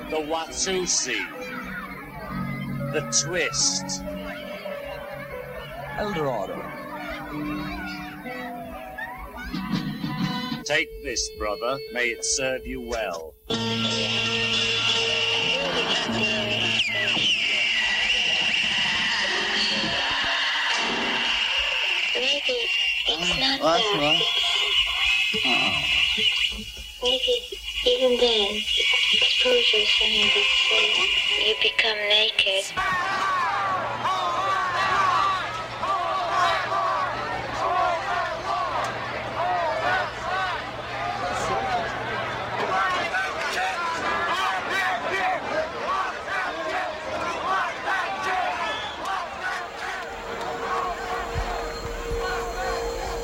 The Watusi. The Twist. Eldorado. Take this, brother. May it serve you well. Maybe it's not What? that. Maybe even then, exposure is something that you become naked.